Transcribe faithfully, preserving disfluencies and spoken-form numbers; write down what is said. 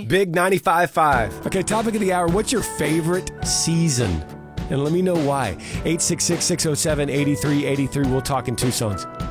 Big ninety-five point five. Okay, topic of the hour. What's your favorite season? And let me know why. eight six six, six oh seven, eight three eight three. We'll talk in two songs.